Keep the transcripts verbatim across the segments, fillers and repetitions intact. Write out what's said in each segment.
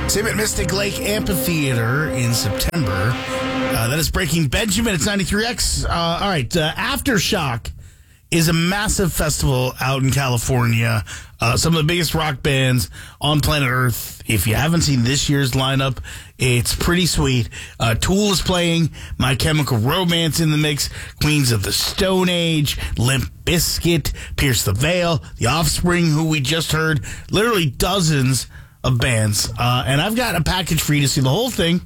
Same at Mystic Lake Amphitheater in September. Uh, that is Breaking Benjamin. It's ninety-three X. Uh, all right. Uh, Aftershock is a massive festival out in California. Uh, some of the biggest rock bands on planet Earth. If you haven't seen this year's lineup, it's pretty sweet. Uh, Tool is playing, My Chemical Romance in the mix, Queens of the Stone Age, Limp Bizkit, Pierce the Veil, The Offspring, who we just heard. Literally dozens of bands. Uh, and I've got a package for you to see the whole thing.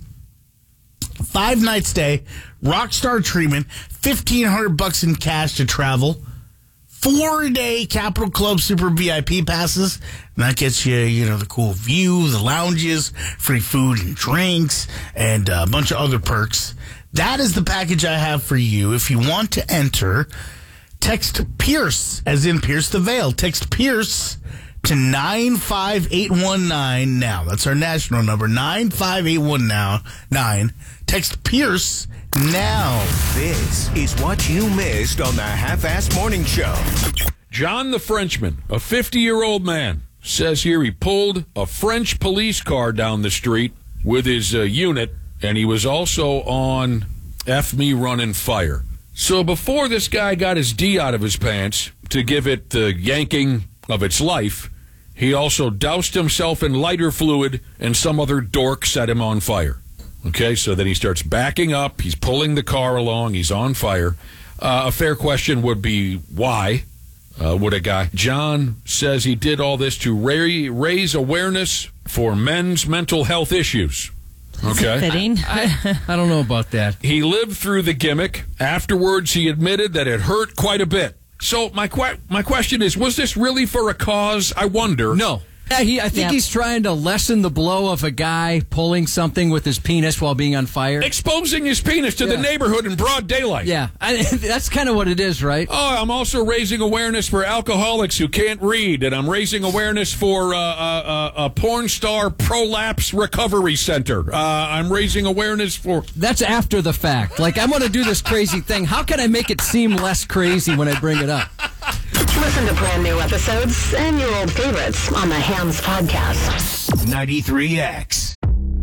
Five night stay, Rockstar treatment, fifteen hundred bucks in cash to travel, four day Capitol Club Super V I P passes, and that gets you, you know, the cool view, the lounges, free food and drinks, and a bunch of other perks. That is the package I have for you. If you want to enter, text Pierce, as in Pierce the Veil. Text Pierce to nine five eight one nine now. That's our national number, nine five eight one nine. Text Pierce now. This is what you missed on the Half-Assed Morning Show. John the Frenchman, a fifty-year-old man, says here he pulled a French police car down the street with his uh, unit, and he was also on F Me Running Fire. So before this guy got his D out of his pants to give it the yanking of its life, he also doused himself in lighter fluid, and some other dork set him on fire. Okay, so then he starts backing up. He's pulling the car along. He's on fire. Uh, a fair question would be why uh, would a guy... John says he did all this to ra- raise awareness for men's mental health issues. Okay. Fitting. I, I, I don't know about that. He lived through the gimmick. Afterwards, he admitted that it hurt quite a bit. So my que- my question is, was this really for a cause? I wonder. No. Yeah, he, I think Yep. he's trying to lessen the blow of a guy pulling something with his penis while being on fire. Exposing his penis to Yeah. the neighborhood in broad daylight. Yeah, I, that's kind of what it is, right? Oh, I'm also raising awareness for alcoholics who can't read, and I'm raising awareness for uh, uh, uh, a porn star prolapse recovery center. Uh, I'm raising awareness for... That's after the fact. Like, I'm going to do this crazy thing. How can I make it seem less crazy when I bring it up? Listen to brand new episodes and your old favorites on the Hams Podcast. ninety-three X.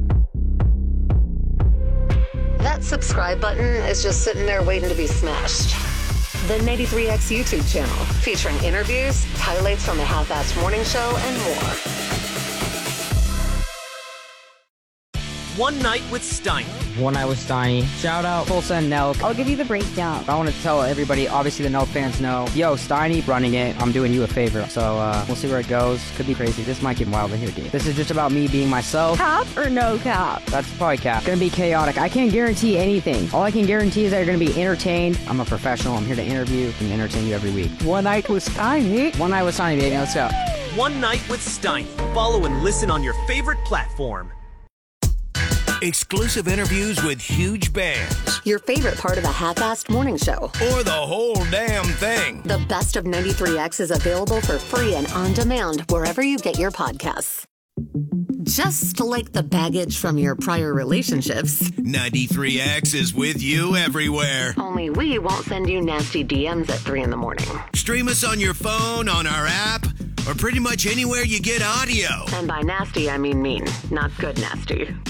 That subscribe button is just sitting there waiting to be smashed. The ninety-three X YouTube channel, featuring interviews, highlights from the Half-Assed Morning Show, and more. One Night with Steiny. One Night with Steiny. Shout out Tulsa and Nelk. I'll give you the breakdown. I want to tell everybody, obviously the Nelk fans know, yo, Steiny running it, I'm doing you a favor. So uh, we'll see where it goes. Could be crazy. This might get wild in here, dude. This is just about me being myself. Cap or no cap? That's probably cap. It's gonna be chaotic. I can't guarantee anything. All I can guarantee is that you're gonna be entertained. I'm a professional. I'm here to interview and entertain you every week. One Night with Steiny. One Night with Steiny, baby. Let's go. One Night with Steiny. Follow and listen on your favorite platform. Exclusive interviews with huge bands. Your favorite part of the Half-Assed Morning Show. Or the whole damn thing. The best of ninety-three X is available for free and on demand wherever you get your podcasts. Just like the baggage from your prior relationships, ninety-three X is with you everywhere. only we won't send you nasty D Ms at three in the morning. Stream us on your phone, on our app, or pretty much anywhere you get audio. And by nasty, I mean mean, not good nasty.